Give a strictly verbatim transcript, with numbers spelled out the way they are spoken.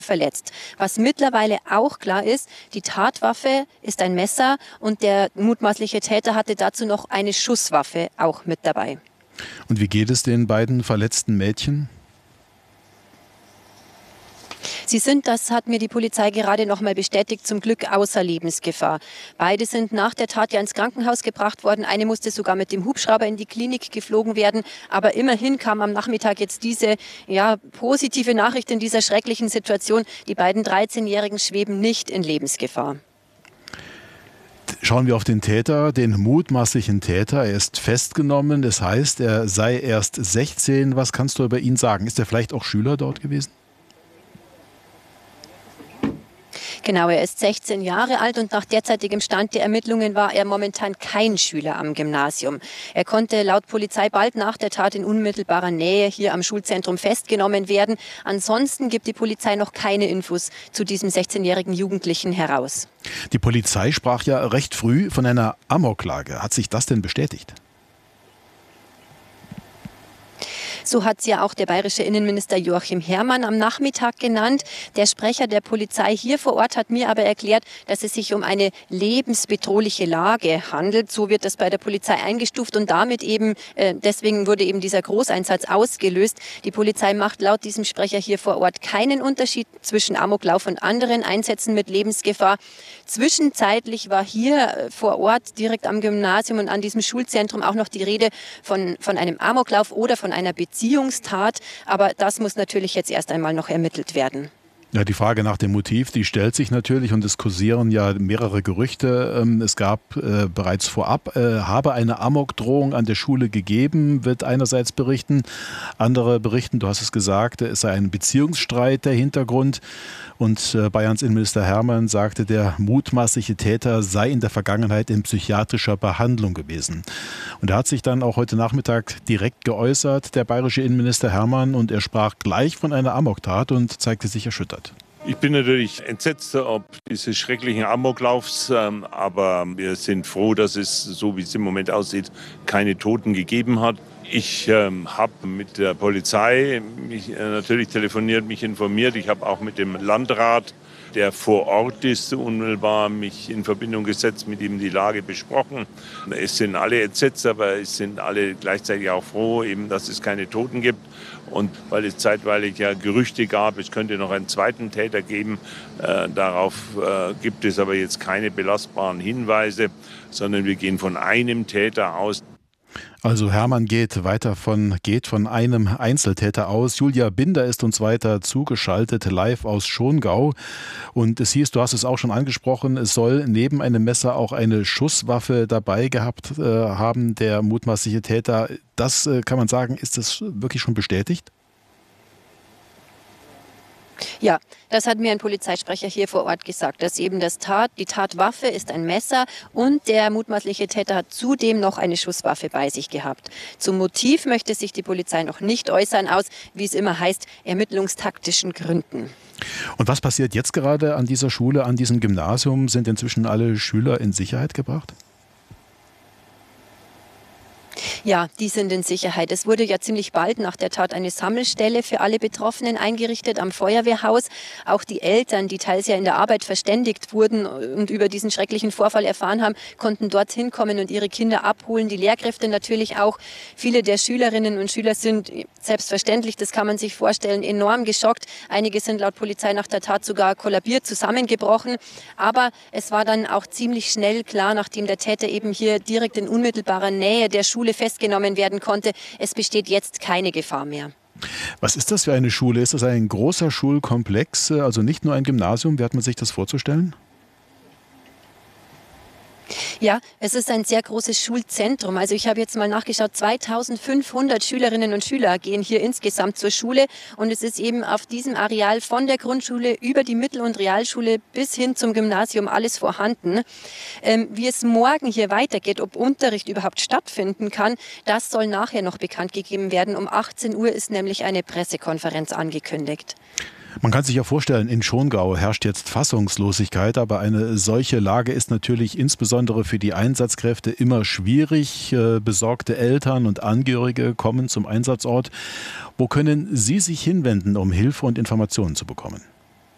verletzt. Was mittlerweile auch klar ist, die Tatwaffe ist ein Messer und der mutmaßliche Täter hatte dazu noch eine Schusswaffe auch mit dabei. Und wie geht es den beiden verletzten Mädchen? Sie sind, das hat mir die Polizei gerade noch mal bestätigt, zum Glück außer Lebensgefahr. Beide sind nach der Tat ja ins Krankenhaus gebracht worden. Eine musste sogar mit dem Hubschrauber in die Klinik geflogen werden. Aber immerhin kam am Nachmittag jetzt diese ja, positive Nachricht in dieser schrecklichen Situation. Die beiden dreizehnjährigen schweben nicht in Lebensgefahr. Schauen wir auf den Täter, den mutmaßlichen Täter. Er ist festgenommen. Das heißt, er sei erst sechzehn. Was kannst du über ihn sagen? Ist er vielleicht auch Schüler dort gewesen? Genau, er ist sechzehn Jahre alt und nach derzeitigem Stand der Ermittlungen war er momentan kein Schüler am Gymnasium. Er konnte laut Polizei bald nach der Tat in unmittelbarer Nähe hier am Schulzentrum festgenommen werden. Ansonsten gibt die Polizei noch keine Infos zu diesem sechzehnjährigen Jugendlichen heraus. Die Polizei sprach ja recht früh von einer Amoklage. Hat sich das denn bestätigt? So hat es ja auch der bayerische Innenminister Joachim Herrmann am Nachmittag genannt. Der Sprecher der Polizei hier vor Ort hat mir aber erklärt, dass es sich um eine lebensbedrohliche Lage handelt. So wird das bei der Polizei eingestuft und damit eben, äh, deswegen wurde eben dieser Großeinsatz ausgelöst. Die Polizei macht laut diesem Sprecher hier vor Ort keinen Unterschied zwischen Amoklauf und anderen Einsätzen mit Lebensgefahr. Zwischenzeitlich war hier vor Ort direkt am Gymnasium und an diesem Schulzentrum auch noch die Rede von, von einem Amoklauf oder von einer Beziehungstat. Aber das muss natürlich jetzt erst einmal noch ermittelt werden. Ja, die Frage nach dem Motiv, die stellt sich natürlich und es kursieren ja mehrere Gerüchte. Es gab äh, bereits vorab, äh, habe eine Amokdrohung an der Schule gegeben, wird einerseits berichten. Andere berichten, du hast es gesagt, es sei ein Beziehungsstreit der Hintergrund. Und äh, Bayerns Innenminister Herrmann sagte, der mutmaßliche Täter sei in der Vergangenheit in psychiatrischer Behandlung gewesen. Und er hat sich dann auch heute Nachmittag direkt geäußert, der bayerische Innenminister Herrmann, und er sprach gleich von einer Amoktat und zeigte sich erschüttert. Ich bin natürlich entsetzt ob dieses schrecklichen Amoklaufs, aber wir sind froh, dass es, so wie es im Moment aussieht, keine Toten gegeben hat. Ich ähm, habe mit der Polizei mich, äh, natürlich telefoniert, mich informiert. Ich habe auch mit dem Landrat, der vor Ort ist, unmittelbar mich in Verbindung gesetzt, mit ihm die Lage besprochen. Es sind alle entsetzt, aber es sind alle gleichzeitig auch froh, eben, dass es keine Toten gibt. Und weil es zeitweilig ja Gerüchte gab, es könnte noch einen zweiten Täter geben, äh, darauf äh, gibt es aber jetzt keine belastbaren Hinweise, sondern wir gehen von einem Täter aus. Also Herrmann geht weiter von, geht von einem Einzeltäter aus. Julia Binder ist uns weiter zugeschaltet, live aus Schongau. Und es hieß, du hast es auch schon angesprochen, es soll neben einem Messer auch eine Schusswaffe dabei gehabt äh, haben, der mutmaßliche Täter. Das äh, kann man sagen, ist das wirklich schon bestätigt? Ja, das hat mir ein Polizeisprecher hier vor Ort gesagt, dass eben das Tat, die Tatwaffe ist ein Messer und der mutmaßliche Täter hat zudem noch eine Schusswaffe bei sich gehabt. Zum Motiv möchte sich die Polizei noch nicht äußern, aus, wie es immer heißt, ermittlungstaktischen Gründen. Und was passiert jetzt gerade an dieser Schule, an diesem Gymnasium? Sind inzwischen alle Schüler in Sicherheit gebracht? Ja, die sind in Sicherheit. Es wurde ja ziemlich bald nach der Tat eine Sammelstelle für alle Betroffenen eingerichtet am Feuerwehrhaus. Auch die Eltern, die teils ja in der Arbeit verständigt wurden und über diesen schrecklichen Vorfall erfahren haben, konnten dorthin kommen und ihre Kinder abholen. Die Lehrkräfte natürlich auch. Viele der Schülerinnen und Schüler sind selbstverständlich, das kann man sich vorstellen, enorm geschockt. Einige sind laut Polizei nach der Tat sogar kollabiert, zusammengebrochen. Aber es war dann auch ziemlich schnell klar, nachdem der Täter eben hier direkt in unmittelbarer Nähe der Schule festgenommen werden konnte, es besteht jetzt keine Gefahr mehr. Was ist das für eine Schule? Ist das ein großer Schulkomplex, also nicht nur ein Gymnasium? Wie hat man sich das vorzustellen? Ja, es ist ein sehr großes Schulzentrum. Also ich habe jetzt mal nachgeschaut, zweitausendfünfhundert Schülerinnen und Schüler gehen hier insgesamt zur Schule. Und es ist eben auf diesem Areal von der Grundschule über die Mittel- und Realschule bis hin zum Gymnasium alles vorhanden. Ähm, wie es morgen hier weitergeht, ob Unterricht überhaupt stattfinden kann, das soll nachher noch bekannt gegeben werden. Um achtzehn Uhr ist nämlich eine Pressekonferenz angekündigt. Man kann sich ja vorstellen, in Schongau herrscht jetzt Fassungslosigkeit, aber eine solche Lage ist natürlich insbesondere für die Einsatzkräfte immer schwierig. Besorgte Eltern und Angehörige kommen zum Einsatzort. Wo können Sie sich hinwenden, um Hilfe und Informationen zu bekommen?